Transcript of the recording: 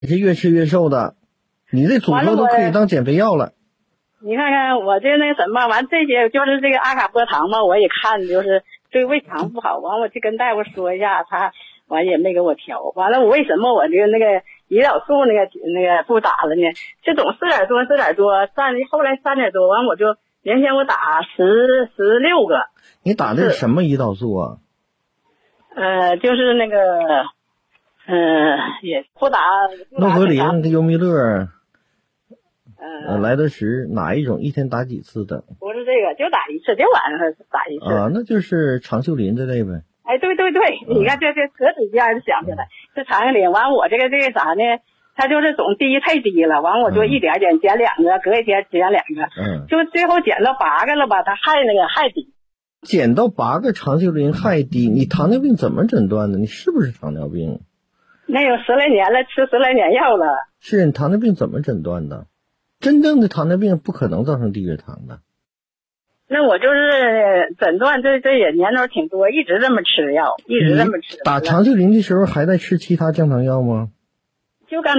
你是越吃越瘦的，你这组合都可以当减肥药了。 你看看我这那什么，完这些就是这个阿卡波糖嘛，我也看就是对胃肠不好，完我去跟大夫说一下，他完也没给我调。完了我为什么我这那个胰岛素那个不打了呢？这总4点多，后来3点多，完我就原先我打16个。 你打的是什么胰岛素啊？ 就是那个也不打诺和林、优米乐、莱德石，哪一种？一天打几次的？ 不是这个，就打一次，就晚上打一次。 啊，那就是长袖林这类呗。 哎，对，你看这扯指尖就想起来，这长袖林。完我这个啥呢？它就是总低太低了，完我就一点减2个，隔一天减2个，就最后减到8个了吧，它还低。 减到8个长袖林还低，你糖尿病怎么诊断的？你是不是糖尿病？ 那有10来年了，吃10来年药了。 是你糖尿病怎么诊断的？真正的糖尿病不可能造成低血糖的。 那我就是诊断这也年头挺多，一直这么吃药，一直这么吃。 打长袖林的时候还在吃其他降糖药吗？ 就刚